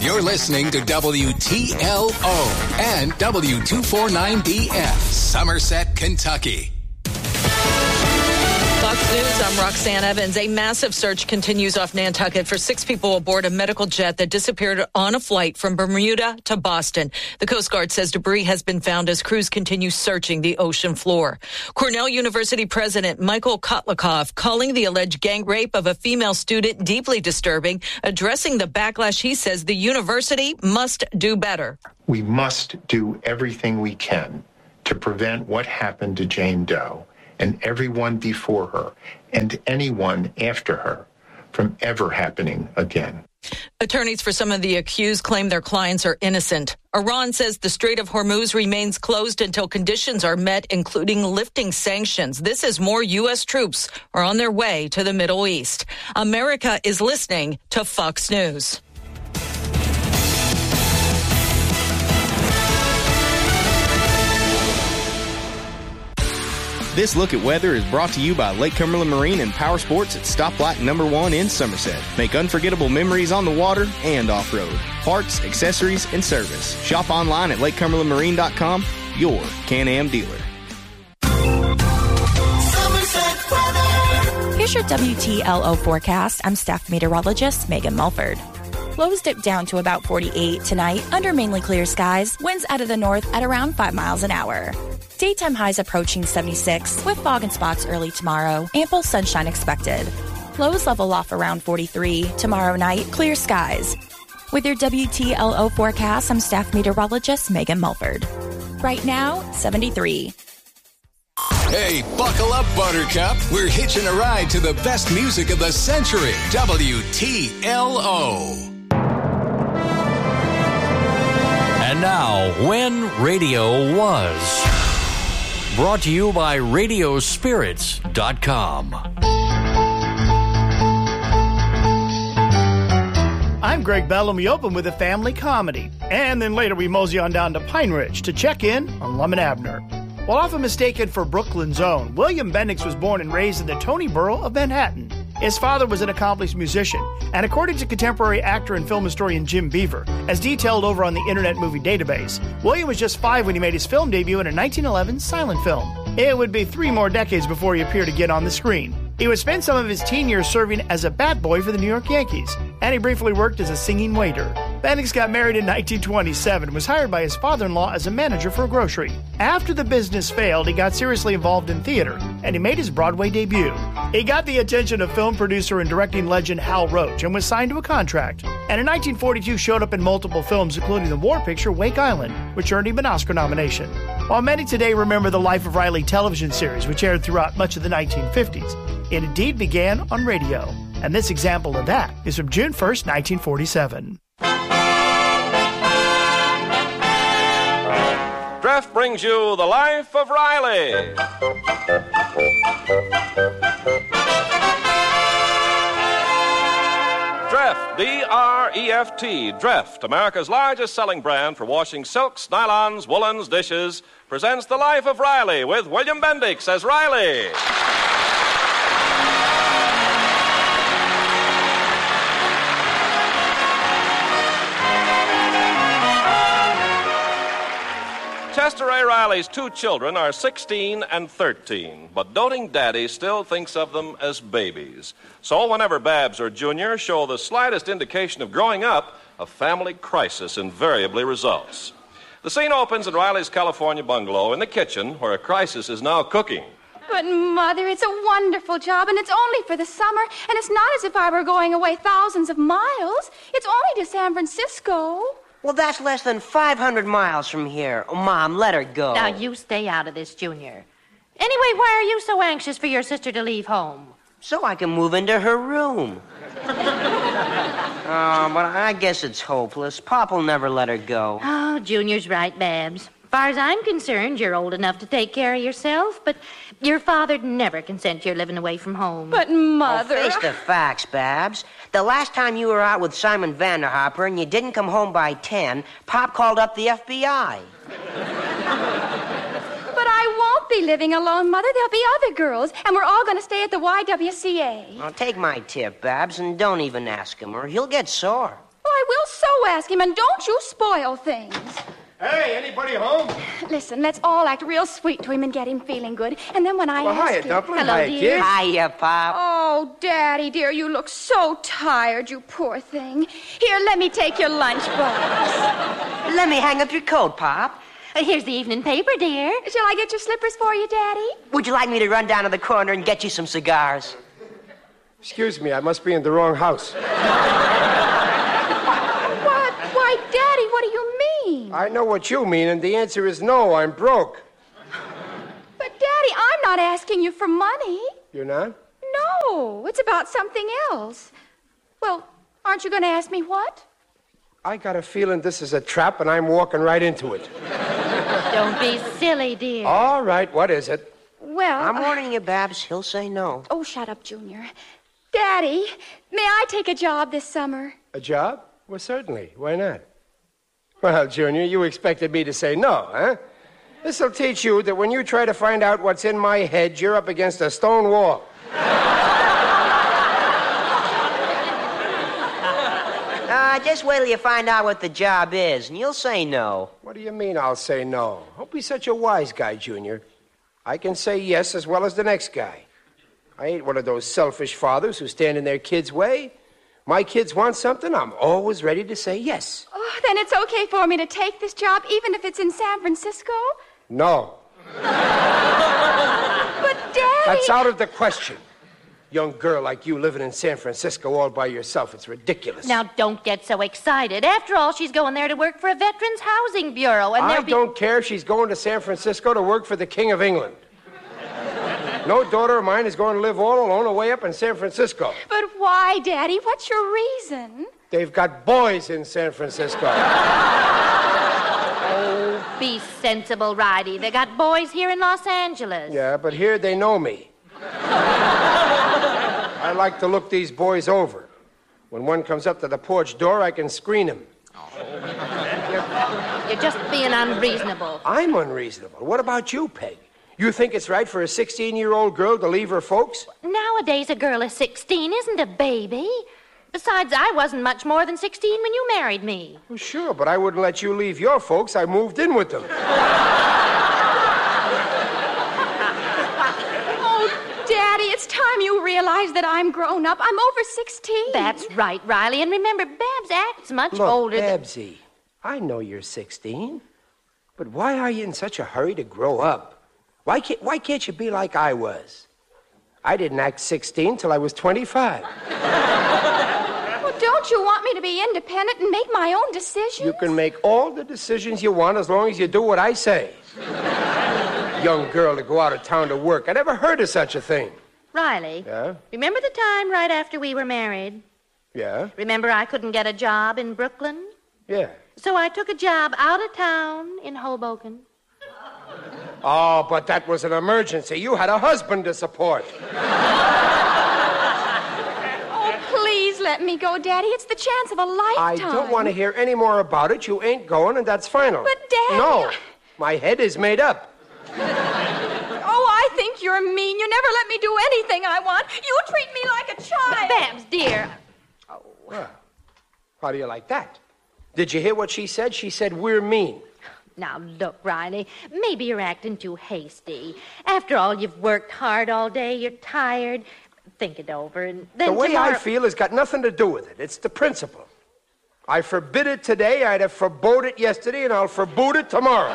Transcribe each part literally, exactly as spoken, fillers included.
You're listening to W T L O and W two forty-nine D F, Somerset, Kentucky. Fox News, I'm Roxanne Evans. A massive search continues off Nantucket for six people aboard a medical jet that disappeared on a flight from Bermuda to Boston. The Coast Guard says debris has been found as crews continue searching the ocean floor. Cornell University President Michael Kotlikoff calling the alleged gang rape of a female student deeply disturbing, addressing the backlash he says the university must do better. We must do everything we can to prevent what happened to Jane Doe and everyone before her and anyone after her from ever happening again. Attorneys for some of the accused claim their clients are innocent. Iran says the Strait of Hormuz remains closed until conditions are met, including lifting sanctions. This as more U S troops are on their way to the Middle East. America is listening to Fox News. This look at weather is brought to you by Lake Cumberland Marine and Power Sports at Stoplight Number One in Somerset. Make unforgettable memories on the water and off-road. Parts, accessories, and service. Shop online at lake cumberland marine dot com, your Can-Am dealer. Here's your W T L O forecast. I'm staff meteorologist Megan Mulford. Lows dip down to about forty-eight tonight under mainly clear skies. Winds out of the north at around five miles an hour. Daytime highs approaching seventy-six with fog and spots early tomorrow. Ample sunshine expected. Lows level off around forty-three. Tomorrow night, clear skies. With your W T L O forecast, I'm staff meteorologist Megan Mulford. Right now, seventy-three. Hey, buckle up, Buttercup. We're hitching a ride to the best music of the century. W T L O. And now, When Radio Was. Brought to you by radio spirits dot com. I'm Greg Bell, and we open with a family comedy. And then later we mosey on down to Pine Ridge to check in on Lum and Abner. While often mistaken for Brooklyn's own, William Bendix was born and raised in the Tony Borough of Manhattan. His father was an accomplished musician, and according to contemporary actor and film historian Jim Beaver, as detailed over on the Internet Movie Database, William was just five when he made his film debut in a nineteen eleven silent film. It would be three more decades before he appeared again on the screen. He would spend some of his teen years serving as a bat boy for the New York Yankees, and he briefly worked as a singing waiter. Bendix got married in nineteen twenty-seven and was hired by his father-in-law as a manager for a grocery. After the business failed, he got seriously involved in theater, and he made his Broadway debut. He got the attention of film producer and directing legend Hal Roach and was signed to a contract, and in nineteen forty-two showed up in multiple films, including the war picture Wake Island, which earned him an Oscar nomination. While many today remember the Life of Riley television series, which aired throughout much of the nineteen fifties, it indeed began on radio. And this example of that is from June first, nineteen forty-seven. Draft brings you The Life of Riley. Dreft, D R E F T, Dreft, America's largest selling brand for washing silks, nylons, woolens, dishes, presents The Life of Riley with William Bendix as Riley. Chester A. Riley's two children are sixteen and thirteen, but doting daddy still thinks of them as babies. So whenever Babs or Junior show the slightest indication of growing up, a family crisis invariably results. The scene opens in Riley's California bungalow in the kitchen, where a crisis is now cooking. But, Mother, it's a wonderful job, and it's only for the summer, and it's not as if I were going away thousands of miles. It's only to San Francisco. Well, that's less than five hundred miles from here. Oh, Mom, let her go. Now, you stay out of this, Junior. Anyway, why are you so anxious for your sister to leave home? So I can move into her room. Oh, but I guess it's hopeless. Pop will never let her go. Oh, Junior's right, Babs. As far as I'm concerned, you're old enough to take care of yourself, but your father'd never consent to your living away from home. But, Mother... Oh, face the facts, Babs. The last time you were out with Simon Vanderhopper and you didn't come home by ten, Pop called up the F B I. But I won't be living alone, Mother. There'll be other girls, and we're all going to stay at the Y W C A. Well, take my tip, Babs, and don't even ask him, or he'll get sore. Well, I I will so ask him, and don't you spoil things. Hey, anybody home? Listen, let's all act real sweet to him and get him feeling good. And then when I Well, ask hiya, him... Dumpling. Hello, Hiya, dear. kid. Hiya, Pop. Oh, Daddy, dear, you look so tired, you poor thing. Here, let me take your lunchbox. Let me hang up your coat, Pop. Uh, Here's the evening paper, dear. Shall I get your slippers for you, Daddy? Would you like me to run down to the corner and get you some cigars? Excuse me, I must be in the wrong house. What? Why, Daddy, what do you mean? I know what you mean, and the answer is no, I'm broke. But, Daddy, I'm not asking you for money. You're not? No, it's about something else. Well, aren't you going to ask me what? I got a feeling this is a trap, and I'm walking right into it. Don't be silly, dear. All right, what is it? Well... I'm uh, warning you, Babs. He'll say no. Oh, shut up, Junior. Daddy, may I take a job this summer? A job? Well, certainly. Why not? Well, Junior, you expected me to say no, huh? This'll teach you that when you try to find out what's in my head, you're up against a stone wall. Uh, just wait till you find out what the job is, and you'll say no. What do you mean I'll say no? Don't be such a wise guy, Junior. I can say yes as well as the next guy. I ain't one of those selfish fathers who stand in their kids' way. My kids want something, I'm always ready to say yes. Oh, then it's okay for me to take this job, even if it's in San Francisco? No. But, Daddy... That's out of the question. Young girl like you living in San Francisco all by yourself, it's ridiculous. Now, don't get so excited. After all, she's going there to work for a Veterans Housing Bureau, and I there'll be... don't care if she's going to San Francisco to work for the King of England. No daughter of mine is going to live all alone away up in San Francisco. But why, Daddy? What's your reason? They've got boys in San Francisco. Oh, be sensible, Ridey. They got boys here in Los Angeles. Yeah, but here they know me. I like to look these boys over. When one comes up to the porch door, I can screen him. You're, you're just being unreasonable. I'm unreasonable. What about you, Peg? You think it's right for a sixteen-year-old girl to leave her folks? Nowadays, a girl is sixteen isn't a baby. Besides, I wasn't much more than sixteen when you married me. Well, sure, but I wouldn't let you leave your folks. I moved in with them. Oh, Daddy, it's time you realize that I'm grown up. I'm over sixteen. That's right, Riley. And remember, Babs acts much Look, older than... Babsy, I know you're sixteen, but why are you in such a hurry to grow up? Why can't, why can't you be like I was? I didn't act sixteen till I was twenty-five. Well, don't you want me to be independent and make my own decisions? You can make all the decisions you want as long as you do what I say. Young girl to go out of town to work. I never heard of such a thing. Riley, Yeah? remember the time right after we were married? Yeah? Remember I couldn't get a job in Brooklyn? Yeah. So I took a job out of town in Hoboken. Oh, but that was an emergency. You had a husband to support. Oh, please let me go, Daddy. It's the chance of a I lifetime. don't want to hear any more about it. You ain't going, and that's final. But, Daddy... No, my head is made up. Oh, I think you're mean. You never let me do anything I want. You treat me like a child. Babs, dear. Well, how do you like that? Did you hear what she said? She said we're mean. Now, look, Riley, maybe you're acting too hasty. After all, you've worked hard all day. You're tired. Think it over, and then The way tomorrow... I feel has got nothing to do with it. It's the principle. I forbid it today, I'd have forbode it yesterday, and I'll forbode it tomorrow.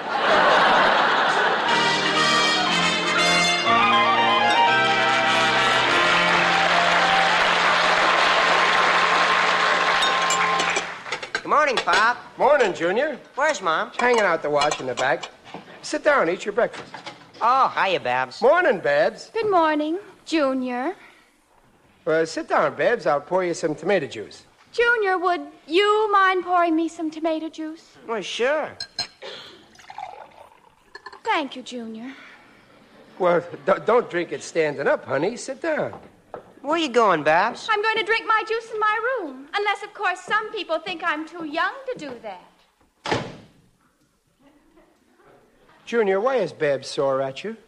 Good morning, Pop. Morning, Junior. Where's Mom? Hanging out the wash in the back. Sit down, eat your breakfast. Oh, hiya, Babs. Morning, Babs. Good morning, Junior. Uh, sit down, Babs. I'll pour you some tomato juice. Junior, would you mind pouring me some tomato juice? Well, sure. Thank you, Junior. Well, d- don't drink it standing up, honey. Sit down. Where you going, Babs? I'm going to drink my juice in my room. Unless, of course, some people think I'm too young to do that. Junior, why is Babs sore at you?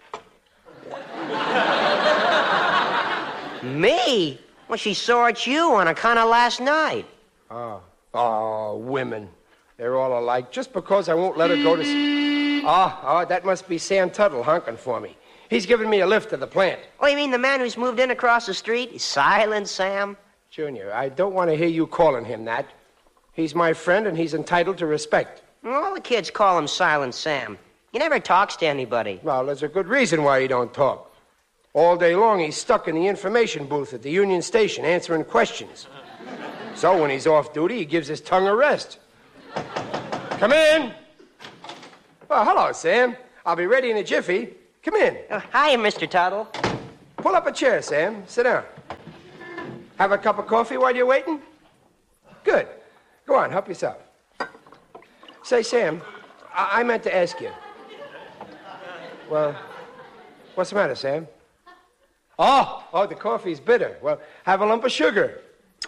Me? Well, she saw at you on account of last night. Oh. Oh, women. They're all alike. Just because I won't let her go to... S- oh, oh, that must be Sam Tuttle honking for me. He's giving me a lift to the plant. Oh, you mean the man who's moved in across the street? Silent Sam? Junior, I don't want to hear you calling him that. He's my friend, and he's entitled to respect. All the kids call him Silent Sam. He never talks to anybody. Well, there's a good reason why he don't talk. All day long, he's stuck in the information booth at the Union Station answering questions. So when he's off duty, he gives his tongue a rest. Come in. Well, hello, Sam. I'll be ready in a jiffy. Come in. Uh, hi, Mister Tuttle. Pull up a chair, Sam. Sit down. Have a cup of coffee while you're waiting? Good. Go on, help yourself. Say, Sam, I, I meant to ask you. Well, what's the matter, Sam? Oh, oh, the coffee's bitter. Well, have a lump of sugar.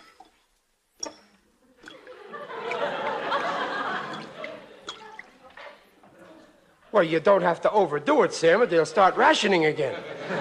Well, you don't have to overdo it, Sam, or they'll start rationing again.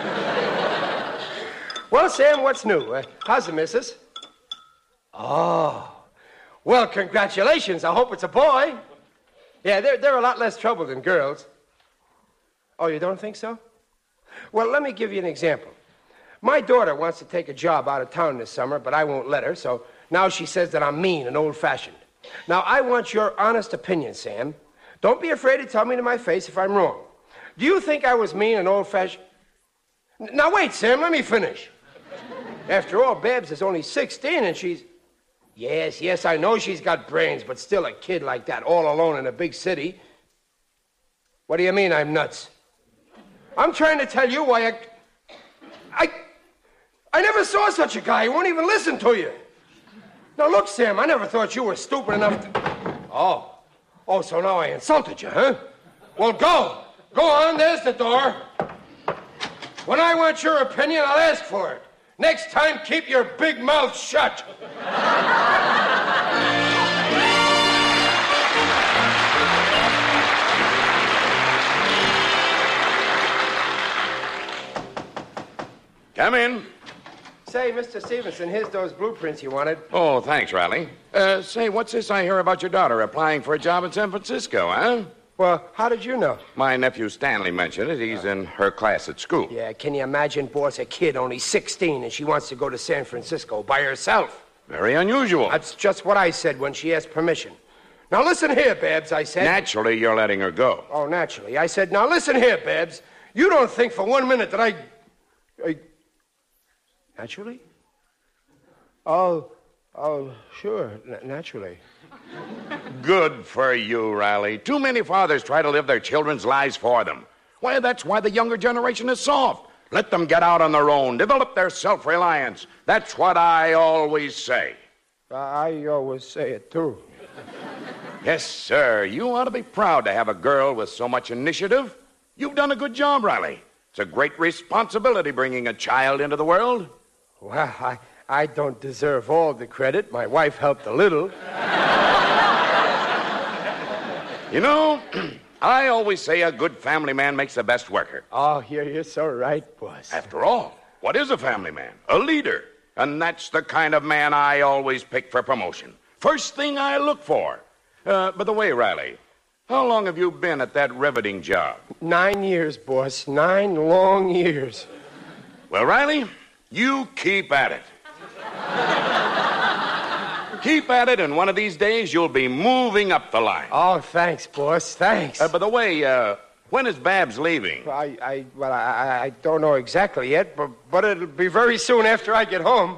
Well, Sam, what's new? Uh, how's the missus? Oh, well, congratulations. I hope it's a boy. Yeah, they're, they're a lot less trouble than girls. Oh, you don't think so? Well, let me give you an example. My daughter wants to take a job out of town this summer, but I won't let her, so now she says that I'm mean and old-fashioned. Now, I want your honest opinion, Sam. Don't be afraid to tell me to my face if I'm wrong. Do you think I was mean and old-fashioned? Now, wait, Sam, let me finish. After all, Babs is only sixteen, and she's... Yes, yes, I know she's got brains, but still a kid like that, all alone in a big city. What do you mean I'm nuts? I'm trying to tell you why I... I... I never saw such a guy. He won't even listen to you. Now, look, Sam, I never thought you were stupid enough to... Oh. Oh, so now I insulted you, huh? Well, go. Go on, there's the door. When I want your opinion, I'll ask for it. Next time, keep your big mouth shut. Come in. Say, Mister Stevenson, here's those blueprints you wanted. Oh, thanks, Riley. Uh, say, what's this I hear about your daughter applying for a job in San Francisco, huh? Well, how did you know? My nephew Stanley mentioned it. He's in her class at school. Yeah, can you imagine, boss, a kid only sixteen and she wants to go to San Francisco by herself? Very unusual. That's just what I said when she asked permission. Now, listen here, Babs, I said... Naturally, you're letting her go. Oh, naturally. I said, now, listen here, Babs. You don't think for one minute that I... I... Naturally? Oh, oh, sure, N- naturally. Good for you, Riley. Too many fathers try to live their children's lives for them. Why, that's why the younger generation is soft. Let them get out on their own, develop their self-reliance. That's what I always say. I always say it, too. Yes, sir. You ought to be proud to have a girl with so much initiative. You've done a good job, Riley. It's a great responsibility bringing a child into the world. Well, I, I don't deserve all the credit. My wife helped a little. You know, I always say a good family man makes the best worker. Oh, you're, you're so right, boss. After all, what is a family man? A leader. And that's the kind of man I always pick for promotion. First thing I look for. Uh, by the way, Riley, how long have you been at that riveting job? Nine years, boss. Nine long years. Well, Riley, you keep at it. Keep at it, and one of these days you'll be moving up the line. Oh, thanks, boss. Thanks. Uh, by the way, uh, when is Babs leaving? I, I, well, I, I don't know exactly yet, but, but it'll be very soon after I get home.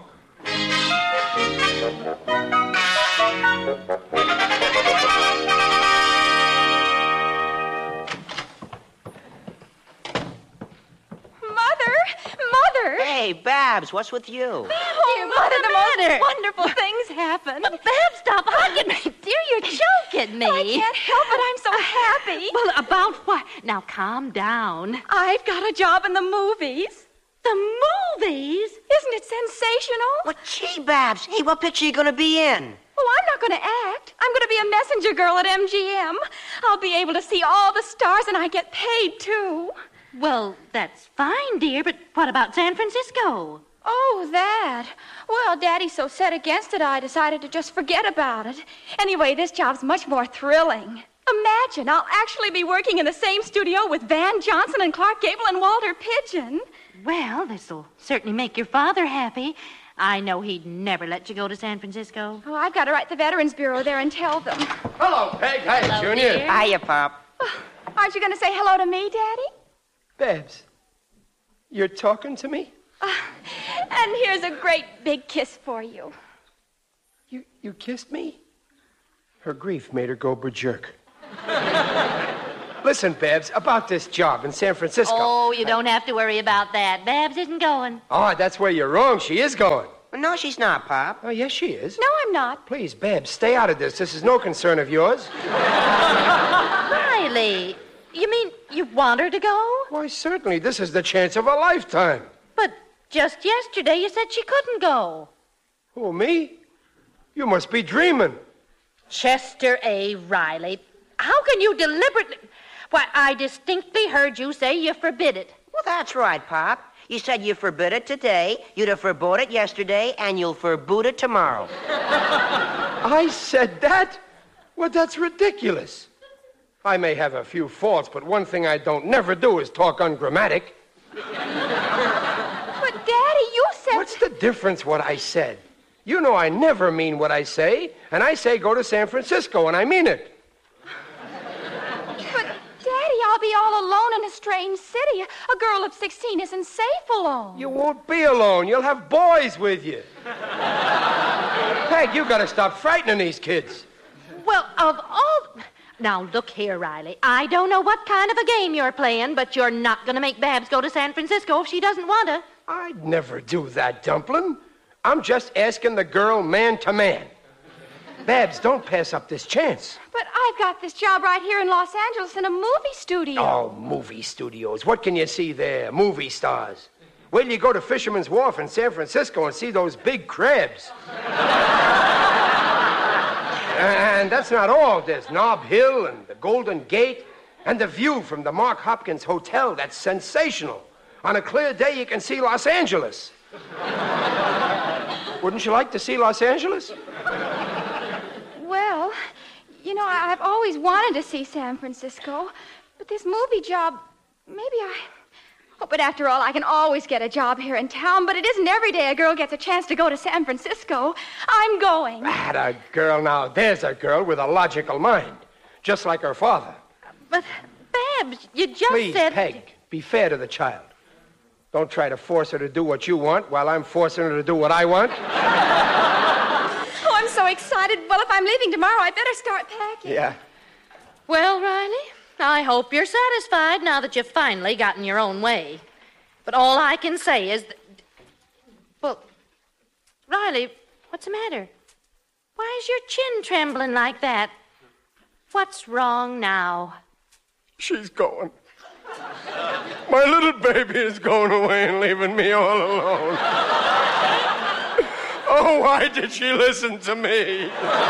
Mother! Mother! Hey, Babs, what's with you? Oh, Dear, Mother, what's the the most matter? wonderful things happen. Babs, stop hugging me. Dear, you're choking me. I can't help it. I'm so happy. Well, about what? Now, calm down. I've got a job in the movies. The movies? Isn't it sensational? Well, gee, Babs. Hey, what picture are you going to be in? Oh, I'm not going to act. I'm going to be a messenger girl at M G M. I'll be able to see all the stars, and I get paid, too. Well, that's fine, dear, but what about San Francisco? Oh, that. Well, Daddy's so set against it, I decided to just forget about it. Anyway, this job's much more thrilling. Imagine, I'll actually be working in the same studio with Van Johnson and Clark Gable and Walter Pidgeon. Well, this'll certainly make your father happy. I know he'd never let you go to San Francisco. Oh, I've got to write the Veterans Bureau there and tell them. Hello, Peg. Hi, Hello, Junior. dear. Hiya, Pop. Oh, aren't you going to say hello to me, Daddy? Babs, you're talking to me? Uh, and here's a great big kiss for you. You you kissed me? Her grief made her go berserk. Listen, Babs, about this job in San Francisco. Oh, you don't have to worry about that. Babs isn't going. Oh, that's where you're wrong. She is going. No, she's not, Pop. Oh, yes, she is. No, I'm not. Please, Babs, stay out of this. This is no concern of yours. Riley, you mean you want her to go? Why, certainly. This is the chance of a lifetime. But just yesterday you said she couldn't go. Who, me? You must be dreaming. Chester A. Riley, how can you deliberately... Why, I distinctly heard you say you forbid it. Well, that's right, Pop. You said you forbid it today, you'd have forbode it yesterday, and you'll forbode it tomorrow. I said that? Well, that's ridiculous. I may have a few faults, but one thing I don't never do is talk ungrammatic. But, Daddy, you said... What's the difference what I said? You know I never mean what I say, and I say go to San Francisco, and I mean it. But, Daddy, I'll be all alone in a strange city. A girl of sixteen isn't safe alone. You won't be alone. You'll have boys with you. Peg, you gotta stop frightening these kids. Well, of all... Now, look here, Riley. I don't know what kind of a game you're playing, but you're not going to make Babs go to San Francisco if she doesn't want to. I'd never do that, Dumplin'. I'm just asking the girl man to man. Babs, don't pass up this chance. But I've got this job right here in Los Angeles in a movie studio. Oh, movie studios. What can you see there? Movie stars. Wait till you go to Fisherman's Wharf in San Francisco and see those big crabs. And that's not all. There's Nob Hill and the Golden Gate and the view from the Mark Hopkins Hotel. That's sensational. On a clear day, you can see Los Angeles. Wouldn't you like to see Los Angeles? Well, you know, I- I've always wanted to see San Francisco, but this movie job, maybe I... Oh, but after all, I can always get a job here in town, but it isn't every day a girl gets a chance to go to San Francisco. I'm going. That a girl now. There's a girl with a logical mind, just like her father. But, Babs, you just Please, said... Peg, be fair to the child. Don't try to force her to do what you want while I'm forcing her to do what I want. Oh, I'm so excited. Well, if I'm leaving tomorrow, I better start packing. Yeah. Well, Riley, I hope you're satisfied now that you've finally gotten your own way. But all I can say is that... Well, Riley, what's the matter? Why is your chin trembling like that? What's wrong now? She's going. My little baby is going away and leaving me all alone. Oh, why did she listen to me?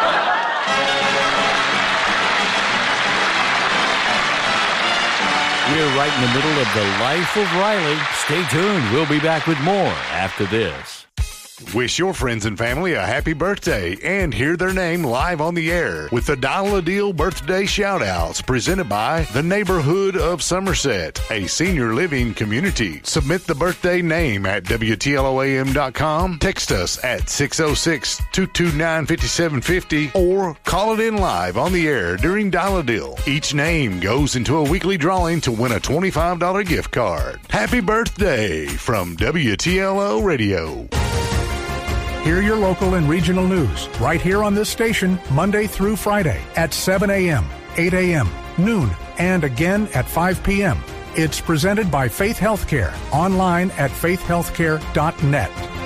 We're right in the middle of the life of Riley. Stay tuned. We'll be back with more after this. Wish your friends and family a happy birthday and hear their name live on the air with the Dial a Deal birthday shout-outs presented by the Neighborhood of Somerset, a senior living community. Submit the birthday name at W T L O A M dot com, text us at six oh six, two two nine, five seven five oh, or call it in live on the air during Dial a Deal. Each name goes into a weekly drawing to win a twenty-five dollars gift card. Happy birthday from W T L O Radio. Hear your local and regional news right here on this station Monday through Friday at seven a.m., eight a.m., noon, and again at five p.m. It's presented by Faith Healthcare, online at faith healthcare dot net.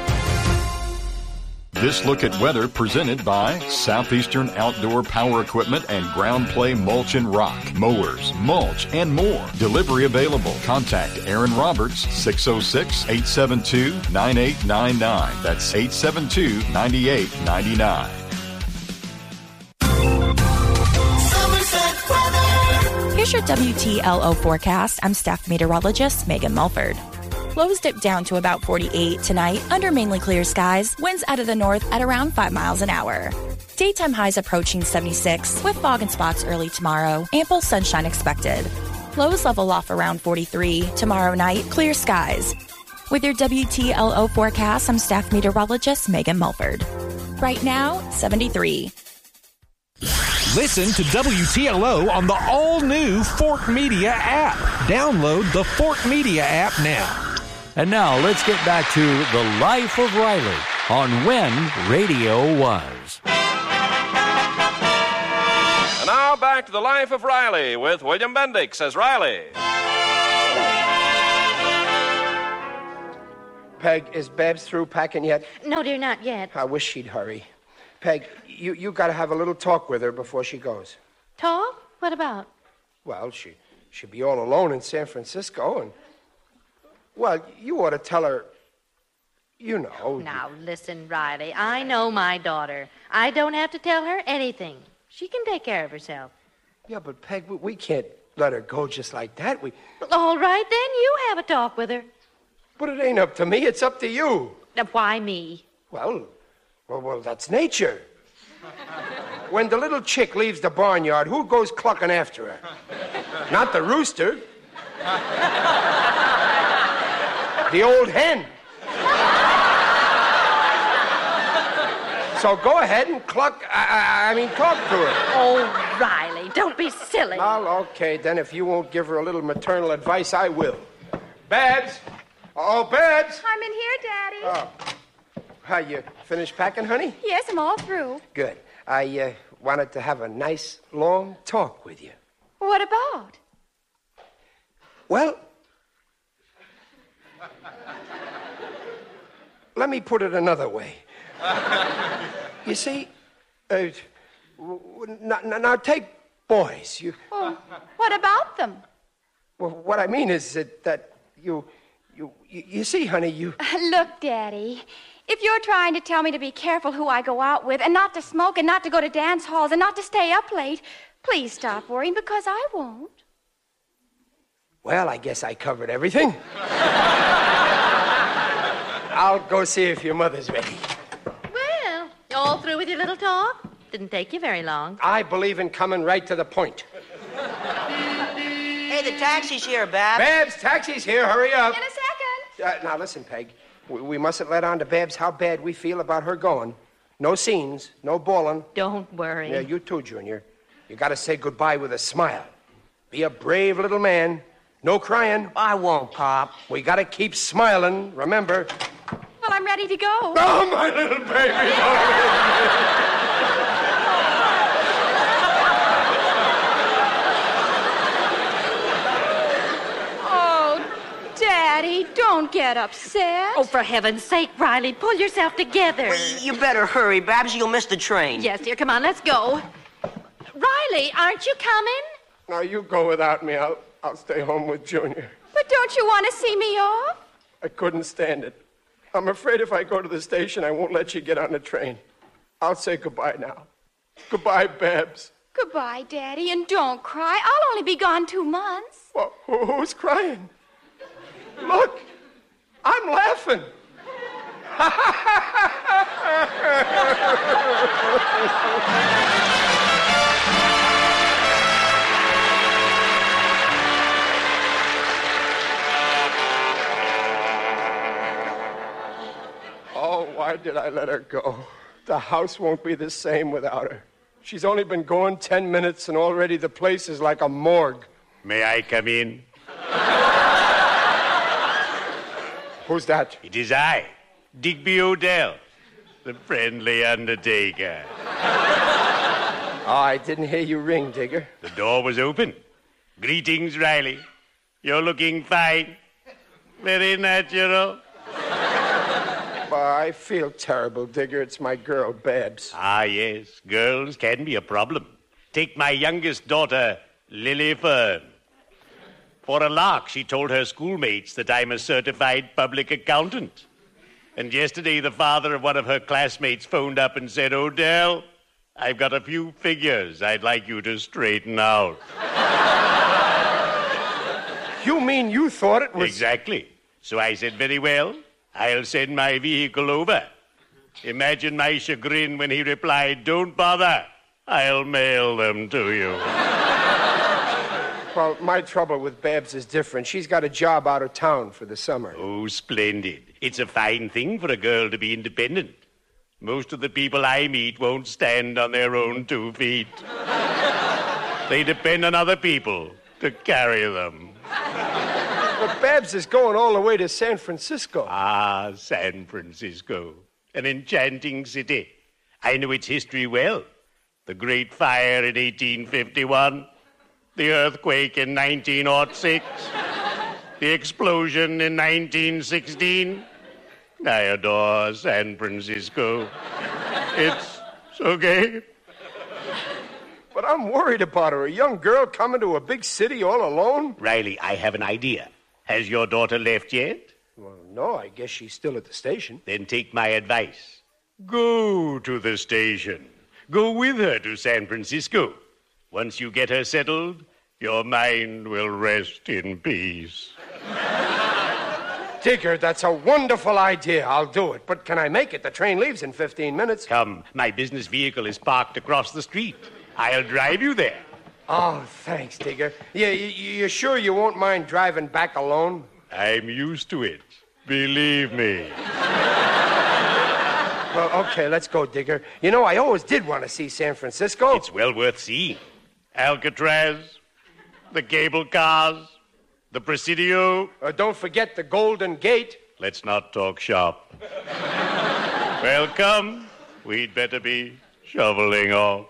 This look at weather presented by Southeastern Outdoor Power Equipment and Ground Play Mulch and Rock, Mowers, Mulch, and more. Delivery available. Contact Aaron Roberts, six oh six, eight seven two, nine eight nine nine. That's eight seven two, nine eight nine nine. Here's your W T L O forecast. I'm staff meteorologist Megan Mulford. Lows dip down to about forty-eight tonight under mainly clear skies. Winds out of the north at around five miles an hour. Daytime highs approaching seventy-six with fog in spots early tomorrow. Ample sunshine expected. Lows level off around forty-three. Tomorrow night, clear skies. With your W T L O forecast, I'm staff meteorologist Megan Mulford. Right now, seventy-three. Listen to W T L O on the all-new Fork Media app. Download the Fork Media app now. And now let's get back to The Life of Riley on When Radio Was. And now back to The Life of Riley with William Bendix as Riley. Peg, is Babs through packing yet? No, dear, not yet. I wish she'd hurry. Peg, you, you got to have a little talk with her before she goes. Talk? What about? Well, she, she'll be all alone in San Francisco, and... Well, you ought to tell her... You know... Now, listen, Riley, I know my daughter. I don't have to tell her anything. She can take care of herself. Yeah, but, Peg, we, we can't let her go just like that. We... All right, then, you have a talk with her. But it ain't up to me. It's up to you. Now, why me? Well, well, well, that's nature. When the little chick leaves the barnyard, who goes clucking after her? Not the rooster. The old hen. So go ahead and cluck, I, I, I mean, talk to her. Oh, Riley, don't be silly. Well, okay, then if you won't give her a little maternal advice, I will. Babs! Oh, Babs! I'm in here, Daddy. Oh. How, you finished packing, honey? Yes, I'm all through. Good. I uh, wanted to have a nice, long talk with you. What about? Well, let me put it another way. You see, uh, now, now take boys. You. Oh, what about them? Well, what I mean is that, that you, you, you, you see, honey, you... Look, Daddy, if you're trying to tell me to be careful who I go out with and not to smoke and not to go to dance halls and not to stay up late, please stop worrying because I won't. Well, I guess I covered everything. I'll go see if your mother's ready. Well, you all through with your little talk? Didn't take you very long. I believe in coming right to the point. Hey, the taxi's here, Babs. Babs, taxi's here. Hurry up. In a second. Uh, now, listen, Peg. We, we mustn't let on to Babs how bad we feel about her going. No scenes, no bawling. Don't worry. Yeah, you too, Junior. You got to say goodbye with a smile. Be a brave little man. No crying. I won't, Pop. We got to keep smiling, remember. Well, I'm ready to go. Oh, my little baby. Oh, Daddy, don't get upset. Oh, for heaven's sake, Riley, pull yourself together. Well, you better hurry, Babs. You'll miss the train. Yes, dear. Come on, let's go. Riley, aren't you coming? Now, you go without me. I'll, I'll stay home with Junior. But don't you want to see me off? I couldn't stand it. I'm afraid if I go to the station, I won't let you get on the train. I'll say goodbye now. Goodbye, Babs. Goodbye, Daddy, and don't cry. I'll only be gone two months. Well, who's crying? Look, I'm laughing. Oh, why did I let her go? The house won't be the same without her. She's only been gone ten minutes, and already the place is like a morgue. May I come in? Who's that? It is I, Digby Odell, the friendly undertaker. Oh, I didn't hear you ring, Digger. The door was open. Greetings, Riley. You're looking fine. Very natural. I feel terrible, Digger. It's my girl, Babs. Ah, yes. Girls can be a problem. Take my youngest daughter, Lily Fern. For a lark, she told her schoolmates that I'm a certified public accountant. And yesterday, the father of one of her classmates phoned up and said, Odell, I've got a few figures I'd like you to straighten out. You mean you thought it was... Exactly. So I said, very well, I'll send my vehicle over. Imagine my chagrin when he replied, don't bother. I'll mail them to you. Well, my trouble with Babs is different. She's got a job out of town for the summer. Oh, splendid. It's a fine thing for a girl to be independent. Most of the people I meet won't stand on their own two feet. They depend on other people to carry them. But Babs is going all the way to San Francisco. Ah, San Francisco. An enchanting city. I know its history well. The Great Fire in eighteen fifty-one. The earthquake in nineteen oh six. The explosion in nineteen sixteen. I adore San Francisco. It's so gay. But I'm worried about her. A young girl coming to a big city all alone? Riley, I have an idea. Has your daughter left yet? Well, no, I guess she's still at the station. Then take my advice. Go to the station. Go with her to San Francisco. Once you get her settled, your mind will rest in peace. Digger, that's a wonderful idea. I'll do it. But can I make it? The train leaves in fifteen minutes. Come, my business vehicle is parked across the street. I'll drive you there. Oh, thanks, Digger. Yeah, you, you sure you won't mind driving back alone? I'm used to it. Believe me. Well, okay, let's go, Digger. You know, I always did want to see San Francisco. It's well worth seeing. Alcatraz, the cable cars, the Presidio. Uh, don't forget the Golden Gate. Let's not talk shop. Well, come. We'd better be shoveling off.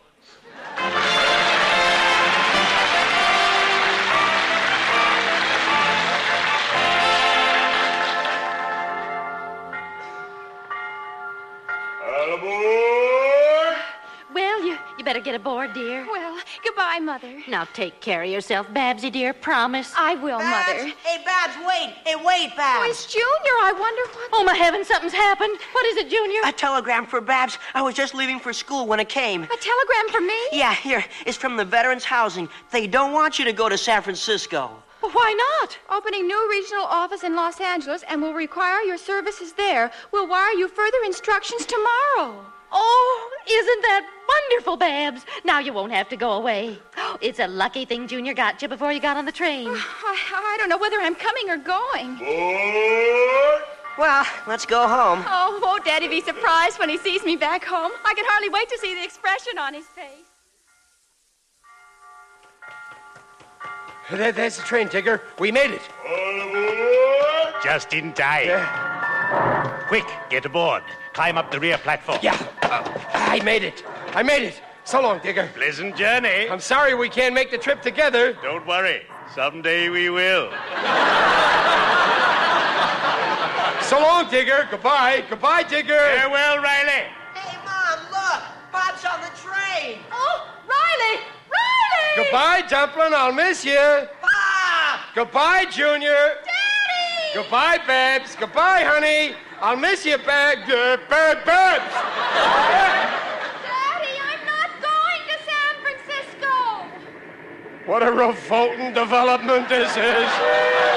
Well, you, you better get aboard, dear. Well, goodbye, Mother. Now take care of yourself, Babsy, dear. Promise. I will, Babs? Mother. Hey, Babs, wait. Hey, wait, Babs. Oh, it's Junior. I wonder what... Oh, my heavens, something's happened. What is it, Junior? A telegram for Babs. I was just leaving for school when it came. A telegram for me? Yeah, here. It's from the Veterans Housing. They don't want you to go to San Francisco. Well, why not? Opening new regional office in Los Angeles and will require your services there. We'll wire you further instructions tomorrow. Oh, isn't that wonderful, Babs? Now you won't have to go away. It's a lucky thing Junior got you before you got on the train. I, I don't know whether I'm coming or going. Well, let's go home. Oh, won't Daddy be surprised when he sees me back home? I can hardly wait to see the expression on his face. There, there's the train, Digger. We made it. Just in time. Yeah. Quick, get aboard. Climb up the rear platform. Yeah. Uh, I made it. I made it. So long, Digger. Pleasant journey. I'm sorry we can't make the trip together. Don't worry. Someday we will. So long, Digger. Goodbye. Goodbye, Digger. Farewell, Riley. Hey, Mom, look. Bob's on the train. Oh, Riley! Riley! Goodbye, Dumplin'. I'll miss you. Bob! Goodbye, Junior. Daddy! Goodbye, Babs. Goodbye, honey. I'll miss you, Bab. Uh, Bab, Babs. Daddy, I'm not going to San Francisco. What a revolting development this is.